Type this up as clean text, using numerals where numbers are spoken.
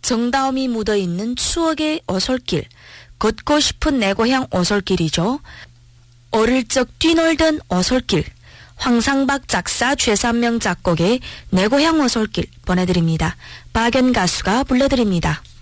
정다움이 묻어있는 추억의 어솔길, 걷고 싶은 내 고향 어솔길이죠. 어릴 적 뛰놀던 어솔길, 황상박 작사 최삼명 작곡의 내 고향 어솔길 보내드립니다. 박연 가수가 불러드립니다.